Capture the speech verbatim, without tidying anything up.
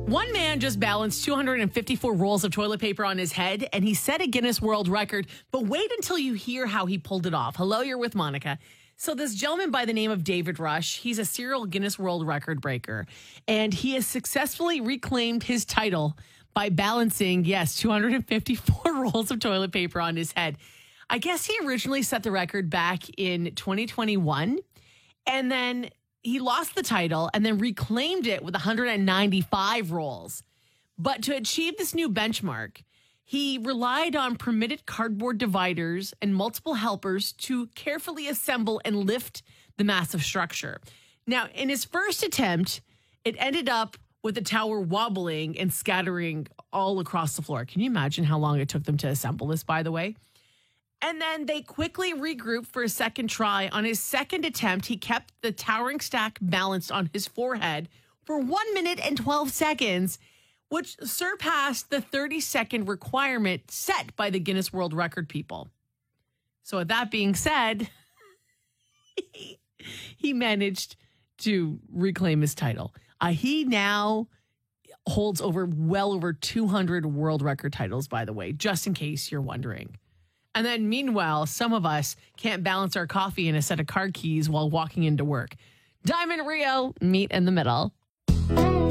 One man just balanced two hundred fifty-four rolls of toilet paper on his head, and he set a Guinness World Record. But wait until you hear how he pulled it off. Hello, you're with Monica. So this gentleman by the name of David Rush, he's a serial Guinness World Record breaker, and he has successfully reclaimed his title by balancing, yes, two hundred fifty-four rolls of toilet paper on his head. I guess he originally set the record back in twenty twenty-one, and then he lost the title and then reclaimed it with one hundred ninety-five rolls. But to achieve this new benchmark, he relied on permitted cardboard dividers and multiple helpers to carefully assemble and lift the massive structure. Now, in his first attempt, it ended up with the tower wobbling and scattering all across the floor. Can you imagine how long it took them to assemble this, by the way? And then they quickly regrouped for a second try. On his second attempt, he kept the towering stack balanced on his forehead for one minute and twelve seconds, which surpassed the thirty second requirement set by the Guinness World Record people. So with that being said, he, he managed to reclaim his title. Uh, he now holds over well over two hundred world record titles, by the way, just in case you're wondering. And then meanwhile, some of us can't balance our coffee in a set of car keys while walking into work. Diamond Rio, meet in the middle.